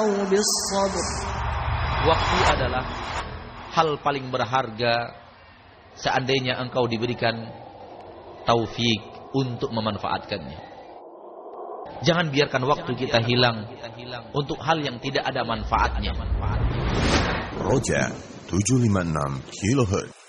بالصبر. Waktu adalah hal paling berharga seandainya engkau diberikan taufik untuk memanfaatkannya. Jangan biarkan waktu kita hilang untuk hal yang tidak ada manfaatnya. Roja 756 kHz